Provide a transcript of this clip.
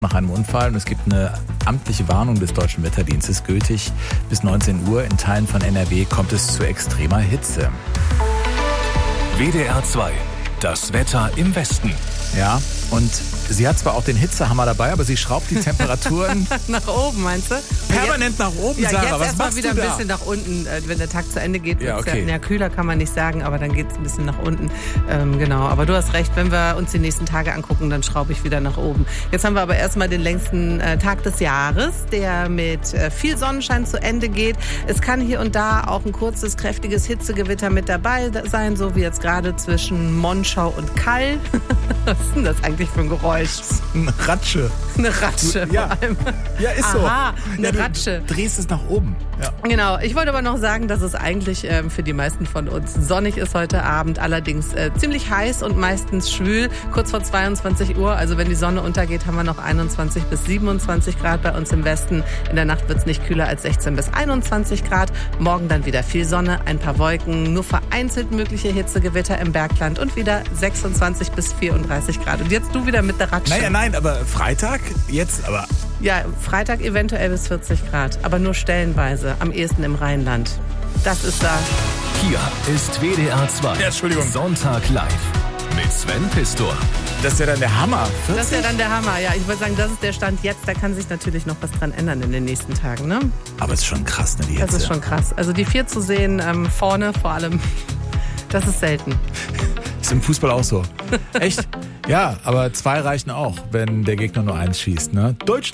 nach einem Unfall und es gibt eine amtliche Warnung des Deutschen Wetterdienstes gültig. Bis 19 Uhr in Teilen von NRW kommt es zu extremer Hitze. WDR 2, das Wetter im Westen. Ja, und sie hat zwar auch den Hitzehammer dabei, aber sie schraubt die Temperaturen nach oben, meinst du? permanent nach oben, Sarah. Jetzt Was machst wieder du ein da? bisschen nach unten. Wenn der Tag zu Ende geht, Ja, okay. Kühler kann man nicht sagen, aber dann geht es ein bisschen nach unten. Genau, aber du hast recht, wenn wir uns die nächsten Tage angucken, dann schraube ich wieder nach oben. Jetzt haben wir aber erstmal den längsten Tag des Jahres, der mit viel Sonnenschein zu Ende geht. Es kann hier und da auch ein kurzes, kräftiges Hitzegewitter mit dabei sein, so wie jetzt gerade zwischen Monschau und Kall. Was ist denn das eigentlich für ein Geräusch? Eine Ratsche. Eine Ratsche Ja. vor allem. Ja, ist so. Aha, eine Ja, du Ratsche. drehst es nach oben. Ja. Genau, ich wollte aber noch sagen, dass es eigentlich für die meisten von uns sonnig ist heute Abend, allerdings ziemlich heiß und meistens schwül, kurz vor 22 Uhr. Also wenn die Sonne untergeht, haben wir noch 21 bis 27 Grad bei uns im Westen. In der Nacht wird es nicht kühler als 16 bis 21 Grad. Morgen dann wieder viel Sonne, ein paar Wolken, nur vereinzelt mögliche Hitzegewitter im Bergland und wieder 26 bis 34 Grad. Und jetzt du wieder mit der Ratsche. Nein, aber Freitag jetzt, aber Ja, Freitag eventuell bis 40 Grad, aber nur stellenweise, am ehesten im Rheinland. Das ist da. Hier ist WDR 2. Ja, Entschuldigung. Sonntag live mit Sven Pistor. das ist ja dann der Hammer. 40? Das ist ja dann der Hammer. Ja, ich würde sagen, das ist der Stand jetzt. Da kann sich natürlich noch was dran ändern in den nächsten Tagen. Ne? Aber es ist schon krass, ne, die Hitze. Das ist schon krass. Also die 4 zu sehen, vorne vor allem, das ist selten. Ist im Fußball auch so. Echt? Ja, aber 2 reichen auch, wenn der Gegner nur 1 schießt. Ne? Deutschland.